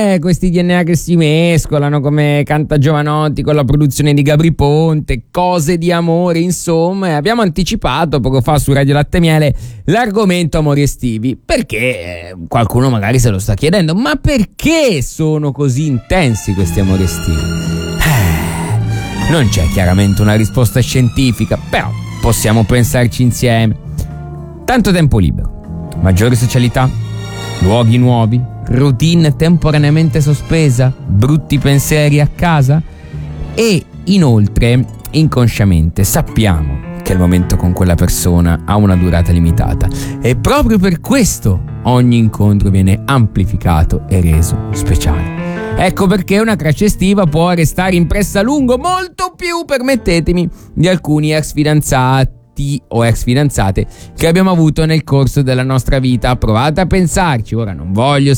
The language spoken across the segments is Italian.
questi DNA che si mescolano, come canta Giovanotti con la produzione di Gabri Ponte, cose di amore, insomma. Abbiamo anticipato poco fa su Radio Latte Miele l'argomento amori estivi, perché qualcuno magari se lo sta chiedendo, ma perché sono così intensi questi amori estivi? Non c'è chiaramente una risposta scientifica, però possiamo pensarci insieme. Tanto tempo libero, maggiore socialità, luoghi nuovi, routine temporaneamente sospesa, brutti pensieri a casa e inoltre inconsciamente sappiamo che il momento con quella persona ha una durata limitata e proprio per questo ogni incontro viene amplificato e reso speciale. Ecco perché una crush estiva può restare impressa a lungo, molto più, permettetemi, di alcuni ex fidanzati o ex fidanzate che abbiamo avuto nel corso della nostra vita. Provate a pensarci. Ora non voglio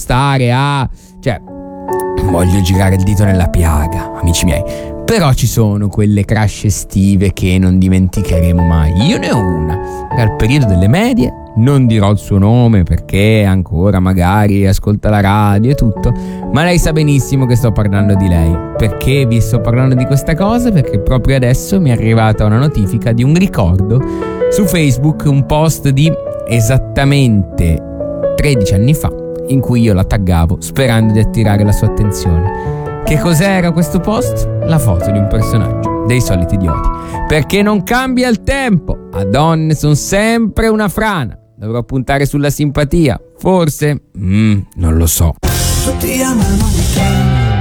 voglio girare il dito nella piaga, amici miei, però ci sono quelle crush estive che non dimenticheremo mai. Io ne ho una, era il periodo delle medie, non dirò il suo nome perché ancora magari ascolta la radio e tutto, ma lei sa benissimo che sto parlando di lei. Perché vi sto parlando di questa cosa? Perché proprio adesso mi è arrivata una notifica di un ricordo su Facebook, un post di esattamente 13 anni fa in cui io la taggavo sperando di attirare la sua attenzione. Che cos'era questo post? La foto di un personaggio dei Soliti Idioti. Perché non cambia il tempo, a donne son sempre una frana. Dovrò puntare sulla simpatia, forse? Non lo so. Tutti amano weekend,